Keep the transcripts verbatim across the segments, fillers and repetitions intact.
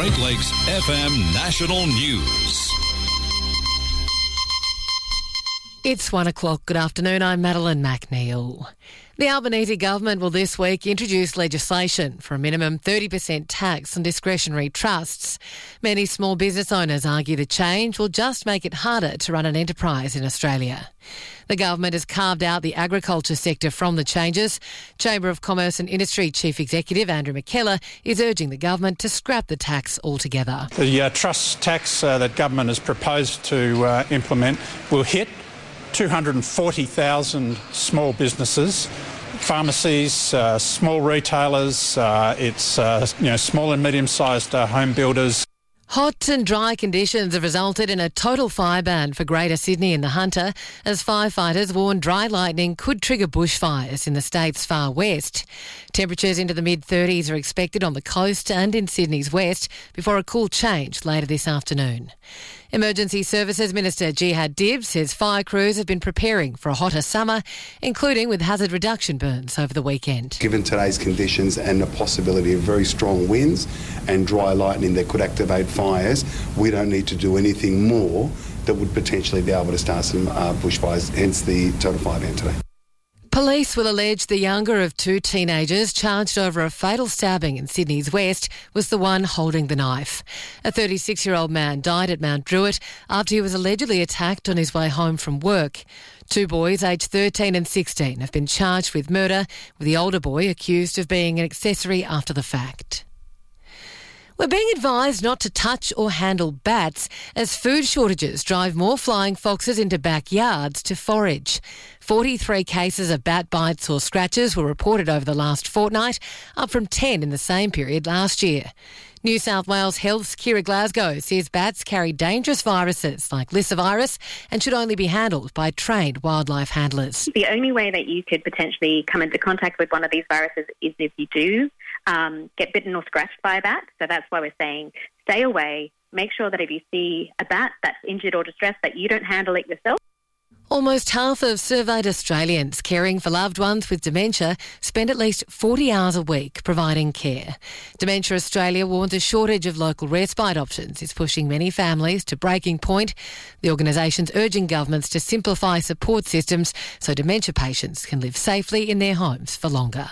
Great Lakes F M National News. It's one o'clock. Good afternoon. I'm Madeline McNeil. The Albanese government will this week introduce legislation for a minimum thirty percent tax on discretionary trusts. Many small business owners argue the change will just make it harder to run an enterprise in Australia. The government has carved out the agriculture sector from the changes. Chamber of Commerce and Industry Chief Executive Andrew McKellar is urging the government to scrap the tax altogether. The uh, trust tax uh, that government has proposed to uh, implement will hit two hundred forty thousand small businesses, pharmacies, uh, small retailers, uh, it's uh, you know small and medium-sized uh, home builders. Hot and dry conditions have resulted in a total fire ban for Greater Sydney and the Hunter as firefighters warn dry lightning could trigger bushfires in the state's far west. Temperatures into the mid-thirties are expected on the coast and in Sydney's west before a cool change later this afternoon. Emergency Services Minister Jihad Dib says fire crews have been preparing for a hotter summer, including with hazard reduction burns over the weekend. Given today's conditions and the possibility of very strong winds and dry lightning that could activate fires, we don't need to do anything more that would potentially be able to start some uh, bushfires, hence the total fire ban today. Police will allege the younger of two teenagers charged over a fatal stabbing in Sydney's west was the one holding the knife. A thirty-six-year-old man died at Mount Druitt after he was allegedly attacked on his way home from work. Two boys aged thirteen and sixteen have been charged with murder, with the older boy accused of being an accessory after the fact. We're being advised not to touch or handle bats as food shortages drive more flying foxes into backyards to forage. forty-three cases of bat bites or scratches were reported over the last fortnight, up from ten in the same period last year. New South Wales Health's Kira Glasgow says bats carry dangerous viruses like lyssavirus and should only be handled by trained wildlife handlers. The only way that you could potentially come into contact with one of these viruses is if you do um, get bitten or scratched by a bat. So that's why we're saying stay away. Make sure that if you see a bat that's injured or distressed, that you don't handle it yourself. Almost half of surveyed Australians caring for loved ones with dementia spend at least forty hours a week providing care. Dementia Australia warns a shortage of local respite options is pushing many families to breaking point. The organisation's urging governments to simplify support systems so dementia patients can live safely in their homes for longer.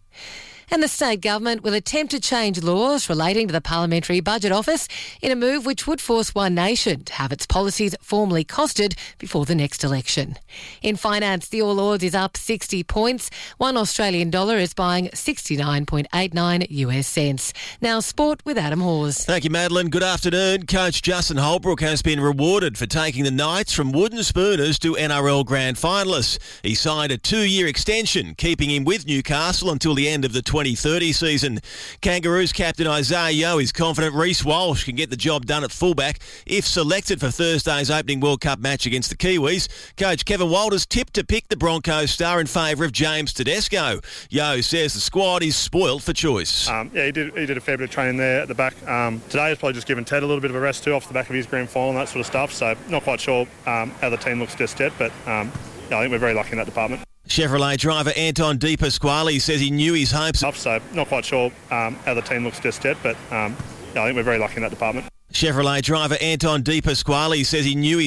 And the state government will attempt to change laws relating to the Parliamentary Budget Office in a move which would force One Nation to have its policies formally costed before the next election. In finance, the All Ords is up sixty points. One Australian dollar is buying sixty-nine point eight nine US cents. Now sport with Adam Hawes. Thank you, Madeline. Good afternoon. Coach Justin Holbrook has been rewarded for taking the Knights from wooden spooners to N R L Grand Finalists. He signed a two-year extension, keeping him with Newcastle until the end of the twenty thirty season. Kangaroos captain Isaiah Yeo is confident Reece Walsh can get the job done at fullback if selected for Thursday's opening World Cup match against the Kiwis. Coach Kevin Walters tipped to pick the Broncos star in favour of James Tedesco. Yeo says the squad is spoiled for choice. Um, yeah, he did, he did a fair bit of training there at the back. Um, today he's probably just given Ted a little bit of a rest too off the back of his grand final and that sort of stuff, so not quite sure um, how the team looks just yet, but um, yeah, I think we're very lucky in that department. Chevrolet driver Anton De Pasquale says he knew his hopes... So not quite sure um, how the team looks just yet, but um, yeah, I think we're very lucky in that department. Chevrolet driver Anton De Pasquale says he knew his